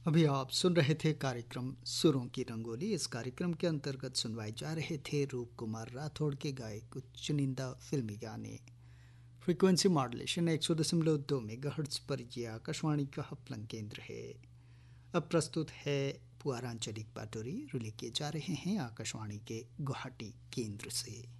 अभी आप सुन रहे थे कार्यक्रम सुरों की रंगोली। इस कार्यक्रम के अंतर्गत सुनवाए जा रहे थे रूप कुमार राठौड़ के गाए कुछ चुनिंदा फिल्मी गाने। फ्रीक्वेंसी मॉड्यूलेशन 100.2 मेगाहर्ट्ज पर यह आकाशवाणी का हपलंग केंद्र है। अब प्रस्तुत है पुआरांचलिक पाटोरी रुले किए जा रहे हैं आकाशवाणी के गुवाहाटी केंद्र से।